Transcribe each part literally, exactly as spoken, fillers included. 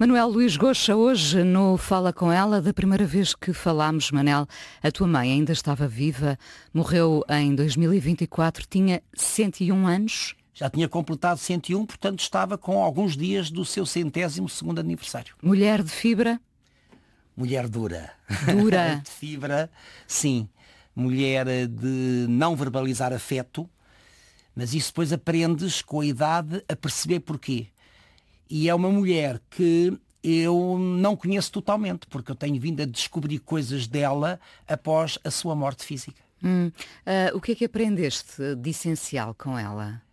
Manuel Luís Goxa, hoje no Fala Com Ela, da primeira vez que falámos, Manel, a tua mãe ainda estava viva, morreu em dois mil e vinte e quatro, tinha cento e um anos. Já tinha completado cento e um, portanto estava com alguns dias do seu centésimo segundo aniversário. Mulher de fibra? Mulher dura. Dura. De fibra, sim. Mulher de não verbalizar afeto, mas isso depois aprendes com a idade a perceber porquê. E é uma mulher que eu não conheço totalmente, porque eu tenho vindo a descobrir coisas dela após a sua morte física. Hum. Uh, o que é que aprendeste de essencial com ela?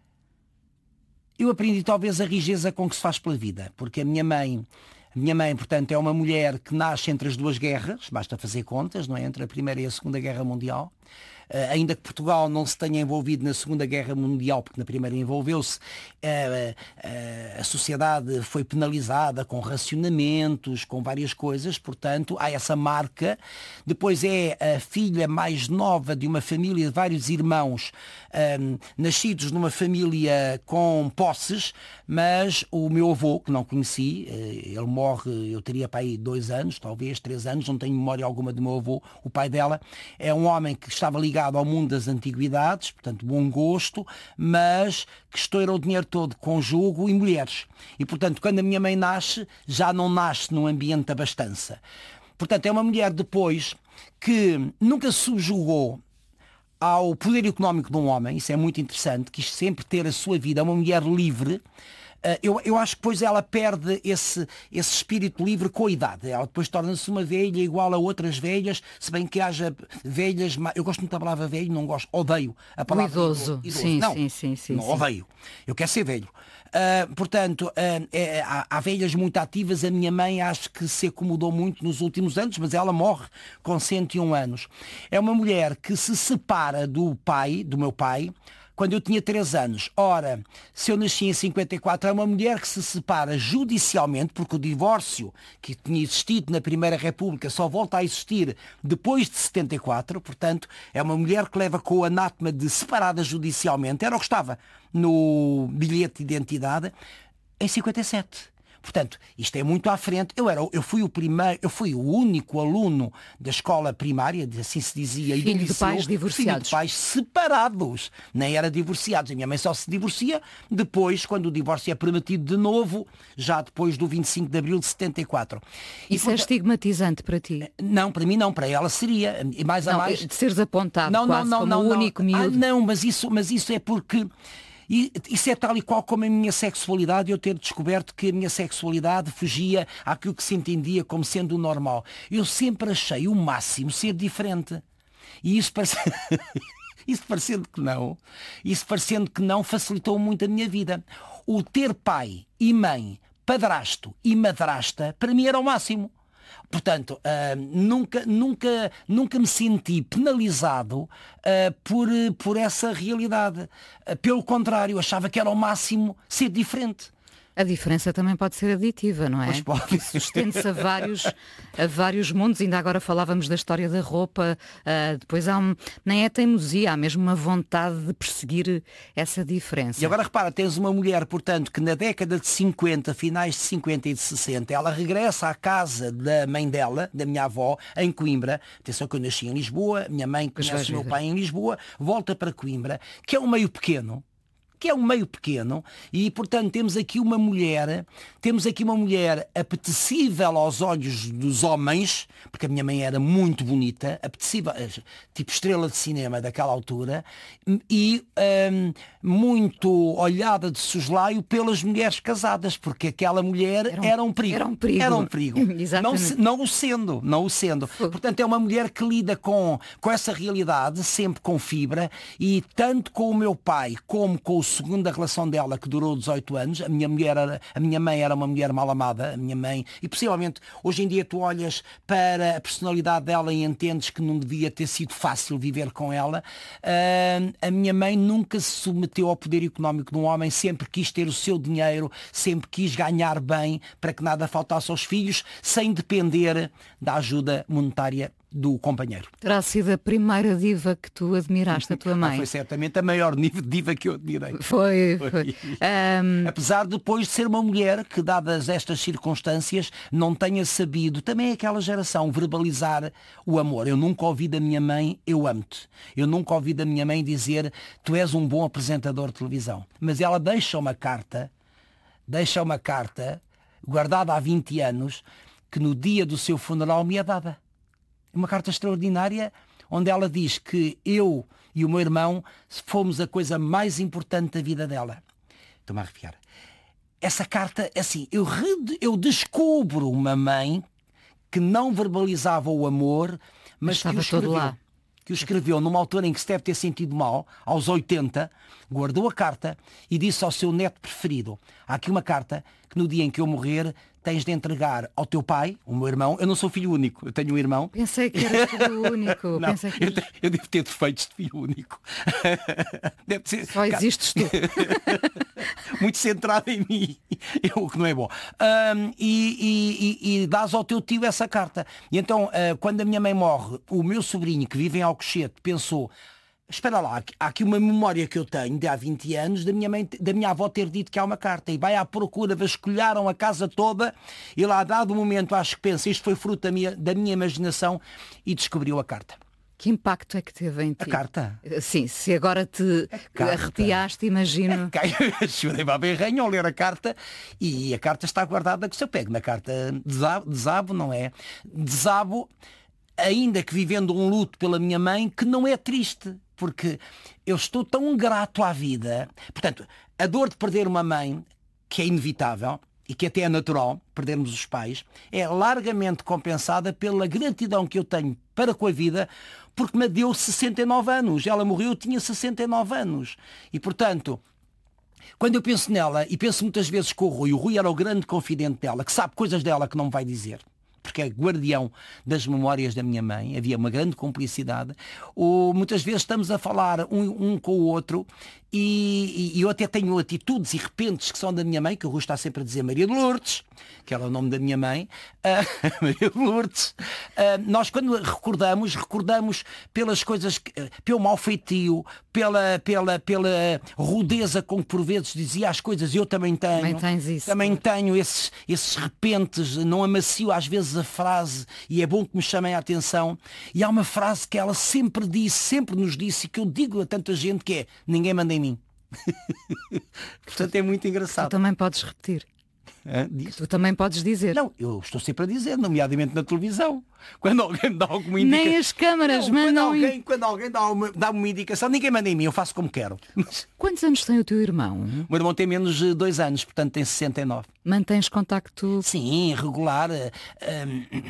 Eu aprendi talvez a rigidez com que se faz pela vida, porque a minha mãe, a minha mãe, portanto, é uma mulher que nasce entre as duas guerras, basta fazer contas, não é? Entre a Primeira e a Segunda Guerra Mundial. Uh, ainda que Portugal não se tenha envolvido na Segunda Guerra Mundial, porque na Primeira envolveu-se, uh, uh, a sociedade foi penalizada com racionamentos, com várias coisas, portanto, há essa marca. Depois é a filha mais nova de uma família de vários irmãos, um, nascidos numa família com posses, mas o meu avô, que não conheci, uh, ele morre, eu teria para aí dois anos, talvez três anos, não tenho memória alguma do meu avô, o pai dela, é um homem que estava ligado ao mundo das antiguidades, portanto bom gosto, mas que estoura o dinheiro todo com jogo e mulheres. E portanto quando a minha mãe nasce, já não nasce num ambiente de abastança. Portanto é uma mulher depois que nunca se subjugou ao poder económico de um homem, isso é muito interessante, quis sempre ter a sua vida, é uma mulher livre. Uh, eu, eu acho que depois ela perde esse, esse espírito livre com a idade. Ela depois torna-se uma velha igual a outras velhas, se bem que haja velhas... Eu gosto muito da palavra velho, não gosto, odeio a palavra idoso. idoso. Sim, não, sim, sim, sim, não sim. odeio. Eu quero ser velho. Uh, portanto, uh, é, há, há velhas muito ativas. A minha mãe acho que se acomodou muito nos últimos anos, mas ela morre com cento e um anos. É uma mulher que se separa do pai, do meu pai, quando eu tinha três anos. Ora, se eu nasci em cinquenta e quatro, é uma mulher que se separa judicialmente, porque o divórcio que tinha existido na Primeira República só volta a existir depois de setenta e quatro, portanto, é uma mulher que leva com o anátema de separada judicialmente, era o que estava no bilhete de identidade, em cinquenta e sete. Portanto, isto é muito à frente. Eu, era, eu fui o primeiro, eu fui o único aluno da escola primária, assim se dizia, filho e do de liceu, pais divorciados. Filho de pais separados, nem era divorciados. A minha mãe só se divorcia depois, quando o divórcio é permitido de novo, já depois do vinte e cinco de abril de setenta e quatro. E, Isso é estigmatizante para ti? Não, para mim não, para ela seria. E mais a Não, mais... de seres apontado não, quase não, não, como não, o único não. miúdo. Ah, não, mas isso, mas isso é porque... E isso é tal e qual como a minha sexualidade, eu ter descoberto que a minha sexualidade fugia àquilo que se entendia como sendo o normal. Eu sempre achei o máximo ser diferente. E isso parece... Isso parecendo que não, isso parecendo que não facilitou muito a minha vida. O ter pai e mãe, padrasto e madrasta, para mim era o máximo. Portanto, uh, nunca, nunca, nunca me senti penalizado uh, por, por essa realidade. Uh, pelo contrário, achava que era o máximo ser diferente. A diferença também pode ser aditiva, não é? Pois pode. Sustenta-se a vários, a vários mundos. Ainda agora falávamos da história da roupa. Uh, depois há um, nem é teimosia, há mesmo uma vontade de perseguir essa diferença. E agora repara, tens uma mulher, portanto, que na década de cinquenta, finais de cinquenta e de sessenta, ela regressa à casa da mãe dela, da minha avó, em Coimbra. Atenção que eu nasci em Lisboa, minha mãe conhece o meu pai em Lisboa, volta para Coimbra, que é um meio pequeno. que é um meio pequeno, e portanto temos aqui uma mulher, temos aqui uma mulher apetecível aos olhos dos homens, porque a minha mãe era muito bonita, apetecível, tipo estrela de cinema daquela altura, e hum, muito olhada de soslaio pelas mulheres casadas, porque aquela mulher era um, era um perigo. Era um perigo. Era um perigo. não, não o sendo, não o sendo. Portanto, é uma mulher que lida com, com essa realidade, sempre com fibra, e tanto com o meu pai como com o segunda relação dela, que durou dezoito anos, a minha, mulher era, a minha mãe era uma mulher mal amada, a minha mãe, e possivelmente hoje em dia tu olhas para a personalidade dela e entendes que não devia ter sido fácil viver com ela. Uh, a minha mãe nunca se submeteu ao poder económico de um homem, sempre quis ter o seu dinheiro, sempre quis ganhar bem para que nada faltasse aos filhos, sem depender da ajuda monetária do companheiro. Terá sido a primeira diva que tu admiraste, a tua mãe? Ah, foi certamente a maior diva que eu admirei. Foi, foi. foi. Um... Apesar de depois de ser uma mulher que, dadas estas circunstâncias, não tenha sabido, também é aquela geração, verbalizar o amor. Eu nunca ouvi da minha mãe, eu amo-te. Eu nunca ouvi da minha mãe dizer, tu és um bom apresentador de televisão. Mas ela deixa uma carta, deixa uma carta, guardada há vinte anos, que no dia do seu funeral me é dada. Uma carta extraordinária, onde ela diz que eu e o meu irmão fomos a coisa mais importante da vida dela. Estou-me a arrepiar. Essa carta, assim, eu, eu descubro uma mãe que não verbalizava o amor, mas Estava que o escreveu. todo lá. Que o escreveu numa altura em que se deve ter sentido mal, aos oitenta, guardou a carta e disse ao seu neto preferido, há aqui uma carta que no dia em que eu morrer tens de entregar ao teu pai, o meu irmão. Eu não sou filho único, eu tenho um irmão. Pensei que era filho único. Não, Pensei que... eu, te, eu devo ter defeitos de filho único. Deve ser... Só existes tu. Muito centrado em mim, o que não é bom. Um, e, e, e, e dás ao teu tio essa carta. E então, uh, quando a minha mãe morre, o meu sobrinho, que vive em Alcochete, pensou, espera lá, há aqui uma memória que eu tenho de há vinte anos da minha, mãe, da minha avó ter dito que há uma carta, e vai à procura, vasculharam a casa toda, e lá, a dado momento, acho que pensa, isto foi fruto da minha, da minha imaginação, e descobriu a carta. Que impacto é que teve em ti? A carta? Sim, se agora te arrepiaste, imagino. Chorei-me à berranha ao ler a carta, e a carta está guardada, que se eu pego na carta desabo, desabo, não é? Desabo, ainda que vivendo um luto pela minha mãe, que não é triste, porque eu estou tão grato à vida. Portanto, a dor de perder uma mãe, que é inevitável, e que até é natural, perdermos os pais, é largamente compensada pela gratidão que eu tenho para com a vida, porque me deu sessenta e nove anos. Ela morreu, eu tinha sessenta e nove anos. E, portanto, quando eu penso nela, e penso muitas vezes com o Rui, o Rui era o grande confidente dela, que sabe coisas dela que não me vai dizer, porque é guardião das memórias da minha mãe, havia uma grande cumplicidade. O, muitas vezes estamos a falar um, um com o outro, e, e eu até tenho atitudes e repentes que são da minha mãe, que o Rui está sempre a dizer Maria de Lourdes, que era o nome da minha mãe, uh, Maria de Lourdes. Uh, nós quando recordamos, recordamos pelas coisas, que, uh, pelo mau feitio, pela, pela, pela rudeza com que por vezes dizia as coisas, eu também tenho. Também tens isso. Também tenho esses, esses repentes, não amacio às vezes a frase, e é bom que me chamem a atenção. E há uma frase que ela sempre disse, sempre nos disse, e que eu digo a tanta gente, que é, ninguém manda em mim. Portanto, é muito engraçado. Tu também podes repetir. Hã? Tu também podes dizer. Não, eu estou sempre a dizer, nomeadamente na televisão. Quando alguém me dá alguma indicação. Nem as câmaras não, mandam. Quando alguém, quando alguém dá, uma, dá uma indicação, ninguém manda em mim, eu faço como quero. Quantos anos tem o teu irmão? O meu irmão tem menos de dois anos, portanto tem sessenta e nove. Mantens contacto? Sim, regular. Hum,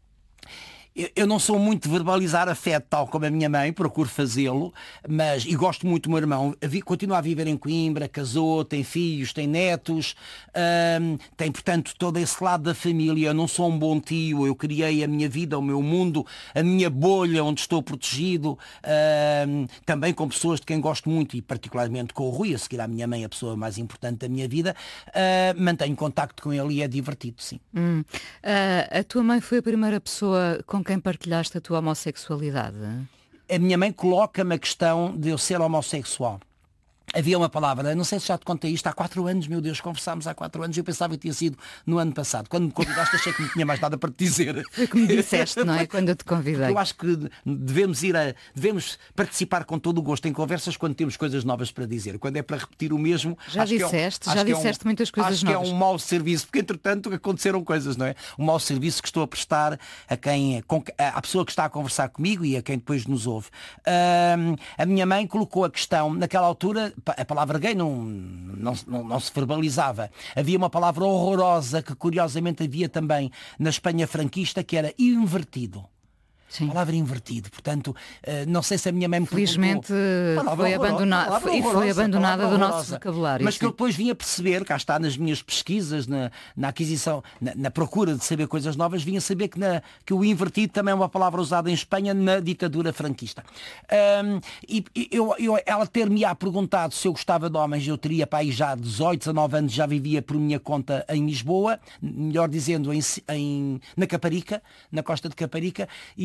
Eu não sou muito de verbalizar afeto, tal como a minha mãe, procuro fazê-lo, mas, e gosto muito do meu irmão, continua a viver em Coimbra, casou, tem filhos, tem netos, hum, tem, portanto, todo esse lado da família. Eu não sou um bom tio, eu criei a minha vida, o meu mundo, a minha bolha onde estou protegido, hum, também com pessoas de quem gosto muito, e particularmente com o Rui, a seguir à minha mãe, a pessoa mais importante da minha vida, hum, mantenho contacto com ele e é divertido, sim. Hum. Uh, a tua mãe foi a primeira pessoa com quem partilhaste a tua homossexualidade? A minha mãe coloca-me a questão de eu ser homossexual. Havia uma palavra, não sei se já te contei isto, há quatro anos, meu Deus, conversámos há quatro anos, eu pensava que tinha sido no ano passado. Quando me convidaste achei que não tinha mais nada para te dizer. Foi como disseste, não é? Quando eu te convidei. Eu acho que devemos ir a, devemos participar com todo o gosto em conversas quando temos coisas novas para dizer. Quando é para repetir o mesmo... Já disseste, é um, já disseste é um, muitas coisas acho novas. Acho que é um mau serviço, porque entretanto aconteceram coisas, não é? Um mau serviço que estou a prestar a quem, à pessoa que está a conversar comigo e a quem depois nos ouve. Um, a minha mãe colocou a questão, naquela altura, a palavra gay não, não, não, não se verbalizava. Havia uma palavra horrorosa que curiosamente havia também na Espanha franquista, que era invertido. Sim. Palavra invertido, portanto, não sei se a minha mãe me felizmente foi abandonada e foi abandonada do nosso vocabulário. Mas sim. que eu depois vim a perceber, cá está nas minhas pesquisas, na, na aquisição, na, na procura de saber coisas novas, vim a saber que, na, que o invertido também é uma palavra usada em Espanha na ditadura franquista. Um, e eu, eu, ela ter-me-á perguntado se eu gostava de homens, eu teria para aí já dezoito, dezanove anos, já vivia por minha conta em Lisboa, melhor dizendo, em, em, na Caparica, na costa de Caparica, e ela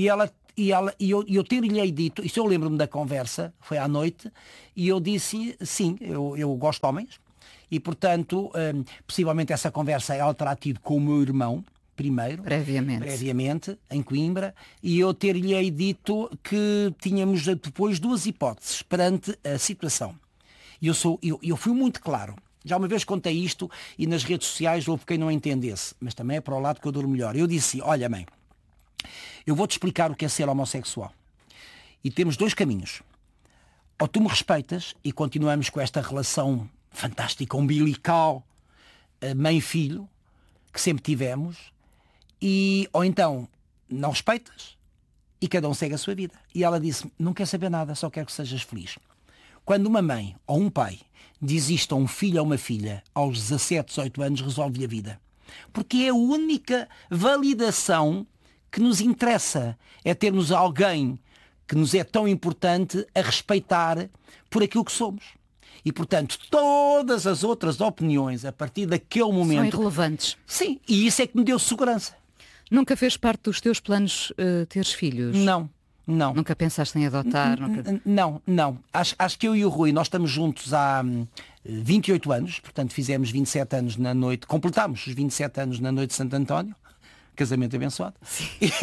e, ela, e eu, eu ter-lhe dito, isso eu lembro-me da conversa, foi à noite, e eu disse, sim, eu, eu gosto de homens, e portanto, um, possivelmente essa conversa ela terá tido com o meu irmão, primeiro, previamente. previamente, em Coimbra, e eu ter-lhe dito que tínhamos depois duas hipóteses perante a situação. E eu, sou, eu, eu fui muito claro. Já uma vez contei isto e nas redes sociais houve quem não entendesse, mas também é para o lado que eu durmo melhor. Eu disse, olha mãe, eu vou-te explicar o que é ser homossexual. E temos dois caminhos. Ou tu me respeitas e continuamos com esta relação fantástica, umbilical, mãe-filho, que sempre tivemos, e, ou então não respeitas e cada um segue a sua vida. E ela disse, não quer saber nada, só quero que sejas feliz. Quando uma mãe ou um pai diz isto a um filho ou uma filha aos dezassete, dezoito anos, resolve-lhe a vida. Porque é a única validação que nos interessa, é termos alguém que nos é tão importante a respeitar por aquilo que somos. E, portanto, todas as outras opiniões, a partir daquele momento... São irrelevantes. Sim, e isso é que me deu segurança. Nunca fez parte dos teus planos uh, teres filhos? Não, não. Nunca pensaste em adotar? N nunca... Não, não. Acho, acho que eu e o Rui, nós estamos juntos há hum, vinte e oito anos, portanto fizemos vinte e sete anos na noite, completámos os vinte e sete anos na noite de Santo António. Casamento abençoado. E,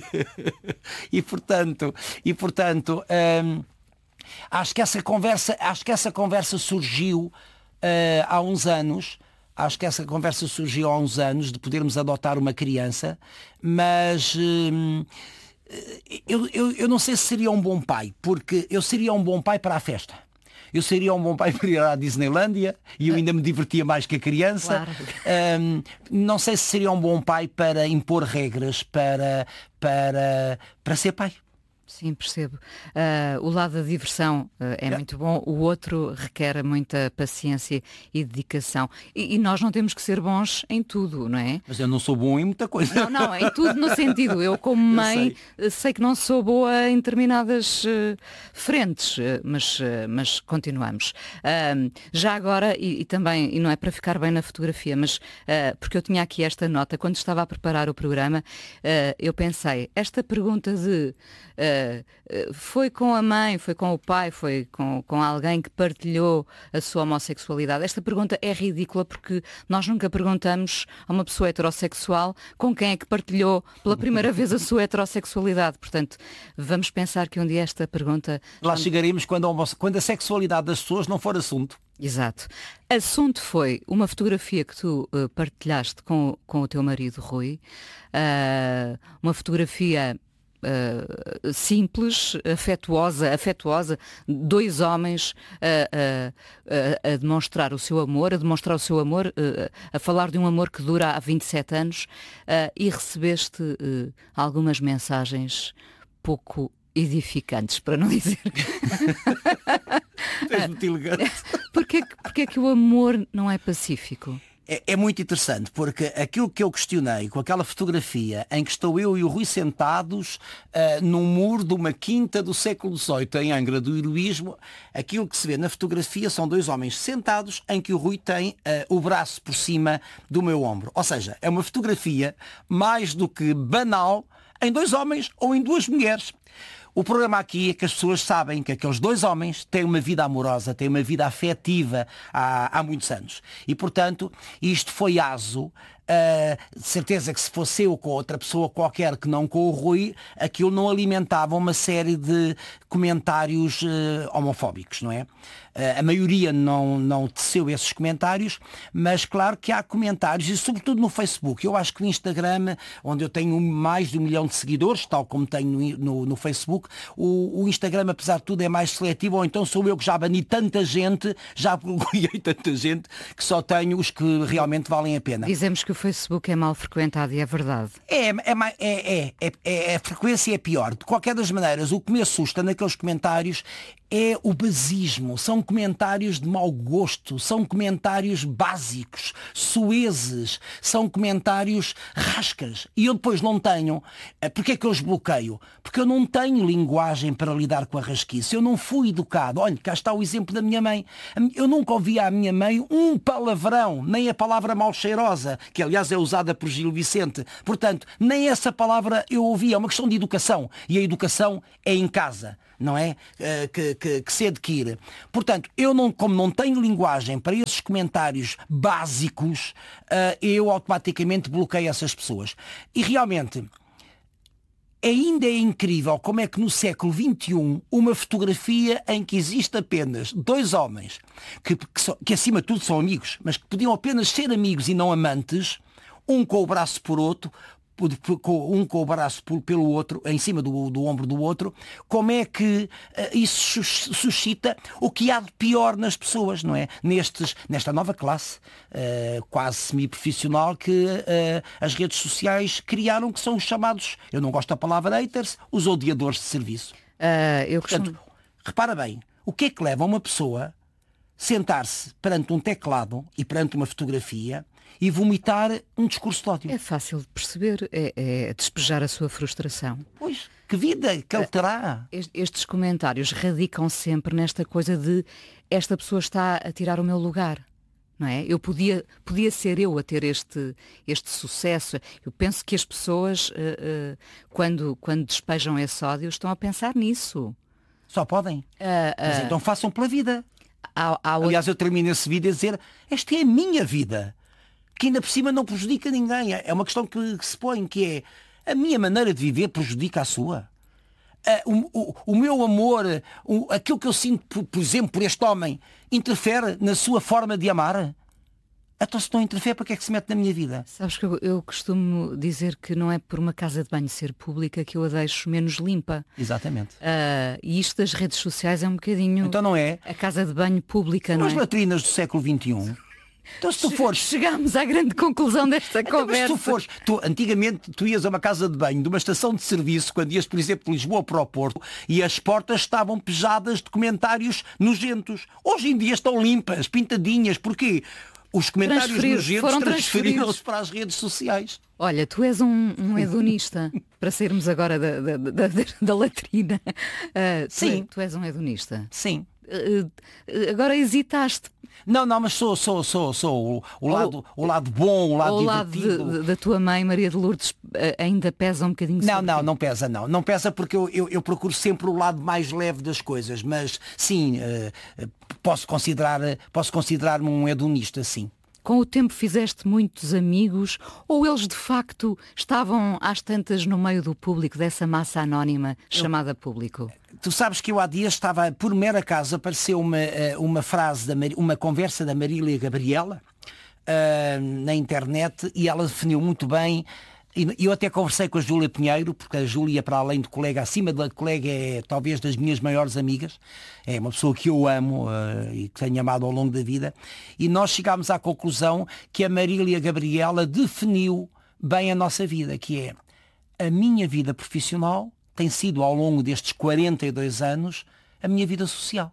e portanto, e, portanto hum, acho que essa conversa, acho que essa conversa surgiu uh, há uns anos. Acho que essa conversa surgiu há uns anos de podermos adotar uma criança, mas hum, eu, eu, eu não sei se seria um bom pai, porque eu seria um bom pai para a festa. Eu seria um bom pai para ir à Disneylândia e eu ainda me divertia mais que a criança. Claro. Um, não sei se seria um bom pai para impor regras, para, para, para ser pai. Sim, percebo. Uh, o lado da diversão uh, é, é muito bom, o outro requer muita paciência e dedicação. E, e nós não temos que ser bons em tudo, não é? Mas eu não sou bom em muita coisa. Não, não, em tudo no sentido. Eu, como mãe, eu sei. sei que não sou boa em determinadas uh, frentes, uh, mas, uh, mas continuamos. Uh, já agora, e, e também, e não é para ficar bem na fotografia, mas uh, porque eu tinha aqui esta nota, quando estava a preparar o programa, uh, eu pensei, esta pergunta de... Uh, foi com a mãe, foi com o pai, foi com, com alguém que partilhou a sua homossexualidade. Esta pergunta é ridícula porque nós nunca perguntamos a uma pessoa heterossexual com quem é que partilhou pela primeira vez a sua heterossexualidade. Portanto, vamos pensar que um dia esta pergunta... Lá chegaremos quando a, quando a sexualidade das pessoas não for assunto. Exato. Assunto foi uma fotografia que tu uh, partilhaste com, com o teu marido, Rui. Uh, uma fotografia... Uh, simples, afetuosa, afetuosa, dois homens uh, uh, uh, a demonstrar o seu amor, a demonstrar o seu amor, uh, a falar de um amor que dura há vinte e sete anos, uh, e recebeste uh, algumas mensagens pouco edificantes, para não dizer. És muito elegante. Porquê, porquê que o amor não é pacífico? É, é muito interessante, porque aquilo que eu questionei com aquela fotografia em que estou eu e o Rui sentados uh, num muro de uma quinta do século dezoito em Angra do Heroísmo, aquilo que se vê na fotografia são dois homens sentados em que o Rui tem uh, o braço por cima do meu ombro. Ou seja, é uma fotografia mais do que banal em dois homens ou em duas mulheres. O problema aqui é que as pessoas sabem que aqueles dois homens têm uma vida amorosa, têm uma vida afetiva há, há muitos anos. E, portanto, isto foi aso. Uh, de certeza que se fosse eu com outra pessoa qualquer que não com o Rui, aquilo não alimentava uma série de comentários uh, homofóbicos, não é? Uh, a maioria não, não teceu esses comentários, mas claro que há comentários, e sobretudo no Facebook. Eu acho que o Instagram, onde eu tenho mais de um milhão de seguidores, tal como tenho no, no, no Facebook, o, o Instagram, apesar de tudo, é mais seletivo, ou então sou eu que já bani tanta gente, já bloqueei tanta gente, que só tenho os que realmente valem a pena. Dizemos que o Facebook é mal frequentado e é verdade. É, é, é, é, é, é, a frequência é pior. De qualquer das maneiras, o que me assusta naqueles comentários é o basismo, são comentários de mau gosto, são comentários básicos, soezes, são comentários rascas. E eu depois não tenho. Porquê é que eu os bloqueio? Porque eu não tenho linguagem para lidar com a rasquice. Eu não fui educado. Olha, cá está o exemplo da minha mãe. Eu nunca ouvi à minha mãe um palavrão, nem a palavra mal cheirosa, que aliás é usada por Gil Vicente. Portanto, nem essa palavra eu ouvi. É uma questão de educação. E a educação é em casa. Não é? Uh, que, que, que se adquire. Portanto, eu não, como não tenho linguagem para esses comentários básicos, uh, eu automaticamente bloqueio essas pessoas. E realmente, ainda é incrível como é que no século vinte e um, uma fotografia em que existe apenas dois homens, que, que, so, que acima de tudo são amigos, mas que podiam apenas ser amigos e não amantes, um com o braço por outro, um com o braço pelo outro, em cima do, do ombro do outro, como é que uh, isso suscita o que há de pior nas pessoas, não é? Nestes, nesta nova classe, uh, quase semi-profissional, que uh, as redes sociais criaram, que são os chamados, eu não gosto da palavra haters, os odiadores de serviço. Uh, eu Portanto, costumo... repara bem, o que é que leva uma pessoa sentar-se perante um teclado e perante uma fotografia e vomitar um discurso de ódio? É fácil de perceber, é, é despejar a sua frustração. Pois, que vida que ele terá? Estes comentários radicam sempre nesta coisa de esta pessoa está a tirar o meu lugar, não é? Eu podia, podia ser eu a ter este, este sucesso. Eu penso que as pessoas, uh, uh, quando, quando despejam esse ódio, estão a pensar nisso. Só podem. Uh, uh, Mas então façam pela vida. Há, há Aliás, eu termino esse vídeo a dizer, esta é a minha vida, que ainda por cima não prejudica ninguém. É uma questão que, que se põe, que é a minha maneira de viver prejudica a sua. Uh, o, o, o meu amor, o, aquilo que eu sinto, por, por exemplo, por este homem, interfere na sua forma de amar? Então, se não interfere, para que é que se mete na minha vida? Sabes que eu, eu costumo dizer que não é por uma casa de banho ser pública que eu a deixo menos limpa. Exatamente. Uh, e isto das redes sociais é um bocadinho... Então não é? A casa de banho pública, São não as é? latrinas do século vinte e um. Então se tu fores... Chegámos à grande conclusão desta então, conversa. Mas se tu fores... Tu, antigamente tu ias a uma casa de banho de uma estação de serviço, quando ias, por exemplo, de Lisboa para o Porto, e as portas estavam pejadas de comentários nojentos. Hoje em dia estão limpas, pintadinhas. Porquê? Os comentários nojentos transferiram-se para as redes sociais. Olha, tu és um, um hedonista, para sairmos agora da, da, da, da latrina. Uh, Sim. Tu, tu és um hedonista. Sim. Uh, agora hesitaste. Não, não, mas sou, sou, sou, sou o, o, lado, o lado bom, o lado o divertido. lado de, de, da tua mãe, Maria de Lourdes, ainda pesa um bocadinho? Não, não, não pesa, não. Não pesa porque eu, eu, eu procuro sempre o lado mais leve das coisas. Mas, sim, uh, posso considerar, posso considerar-me um hedonista, sim. Com o tempo fizeste muitos amigos ou eles de facto estavam às tantas no meio do público, dessa massa anónima chamada público? Tu sabes que eu há dias estava, por mero acaso, apareceu uma, uma frase, da, uma conversa da Marília Gabriela uh, na internet e ela definiu muito bem. E eu até conversei com a Júlia Pinheiro, porque a Júlia, para além de colega, acima da colega, é talvez das minhas maiores amigas. É uma pessoa que eu amo uh, e que tenho amado ao longo da vida. E nós chegámos à conclusão que a Marília Gabriela definiu bem a nossa vida, que é a minha vida profissional tem sido, ao longo destes quarenta e dois anos, a minha vida social.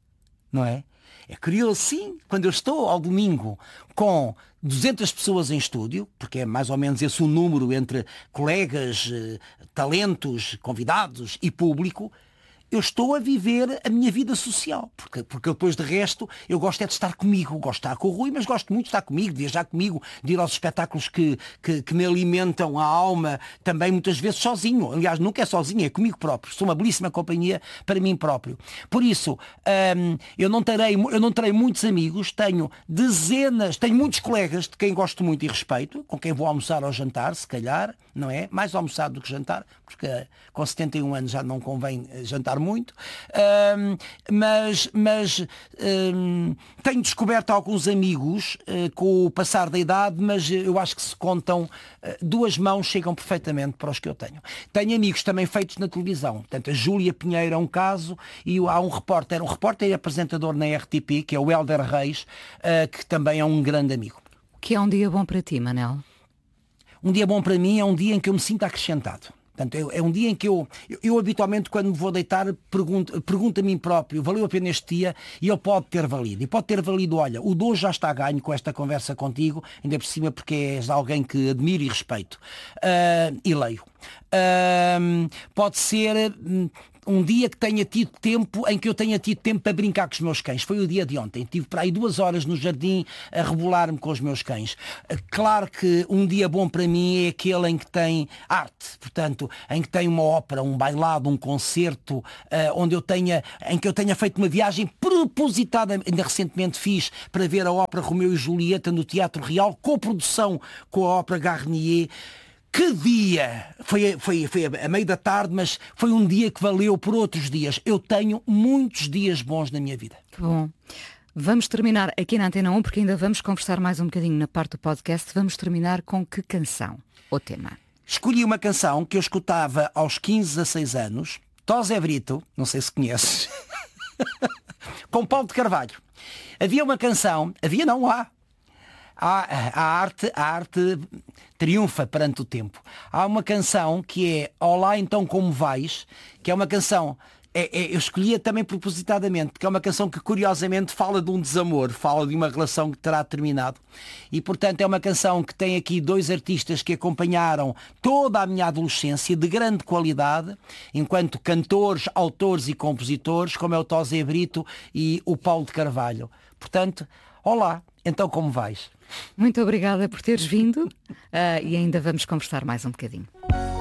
Não é? É curioso, sim, quando eu estou ao domingo com duzentas pessoas em estúdio, porque é mais ou menos esse o número entre colegas, talentos, convidados e público, eu estou a viver a minha vida social, porque, porque depois de resto eu gosto é de estar comigo, gosto de estar com o Rui, mas gosto muito de estar comigo, de viajar comigo, de ir aos espetáculos que, que, que me alimentam a alma, também muitas vezes sozinho, aliás nunca é sozinho, é comigo próprio, sou uma belíssima companhia para mim próprio. Por isso, hum, eu, não terei, eu não terei muitos amigos, tenho dezenas, tenho muitos colegas de quem gosto muito e respeito, com quem vou almoçar ou jantar, se calhar, não é? Mais almoçar do que jantar, porque com setenta e um anos já não convém jantar muito, um, mas, mas um, tenho descoberto alguns amigos uh, com o passar da idade, mas eu acho que se contam, uh, duas mãos chegam perfeitamente para os que eu tenho. Tenho amigos também feitos na televisão, portanto a Júlia Pinheiro é um caso, e há um repórter, um repórter e apresentador na R T P, que é o Hélder Reis, uh, que também é um grande amigo. O que é um dia bom para ti, Manel? Um dia bom para mim é um dia em que eu me sinto acrescentado. Portanto, é, é um dia em que eu, eu, eu habitualmente, quando me vou deitar, pergunto, pergunto a mim próprio, valeu a pena este dia? E ele pode ter valido. E pode ter valido, olha, o de hoje já está a ganho com esta conversa contigo, ainda por cima porque és alguém que admiro e respeito. Uh, e leio. Uh, pode ser... Uh, um dia que tenha tido tempo, em que eu tenha tido tempo para brincar com os meus cães. Foi o dia de ontem. Tive para aí duas horas no jardim a rebolar-me com os meus cães. Claro que um dia bom para mim é aquele em que tem arte, portanto, em que tem uma ópera, um bailado, um concerto, uh, onde eu tenha, em que eu tenha feito uma viagem propositada, ainda recentemente fiz, para ver a ópera Romeu e Julieta no Teatro Real, co-produção com a ópera Garnier. Que dia! Foi, foi, foi a meio da tarde, mas foi um dia que valeu por outros dias. Eu tenho muitos dias bons na minha vida. Que bom. Vamos terminar aqui na Antena um, porque ainda vamos conversar mais um bocadinho na parte do podcast. Vamos terminar com que canção? O tema? Escolhi uma canção que eu escutava aos quinze, dezasseis anos. Tosé Brito, não sei se conheces, com Paulo de Carvalho. Havia uma canção, havia não há. A, a, arte, a arte triunfa perante o tempo. Há uma canção que é Olá, então como vais? Que é uma canção, é, é, eu escolhia também propositadamente, porque é uma canção que curiosamente fala de um desamor, fala de uma relação que terá terminado. E portanto é uma canção que tem aqui dois artistas que acompanharam toda a minha adolescência, de grande qualidade, enquanto cantores, autores e compositores, como é o Tosé Brito e o Paulo de Carvalho. Portanto, olá, então como vais? Muito obrigada por teres vindo uh, e ainda vamos conversar mais um bocadinho.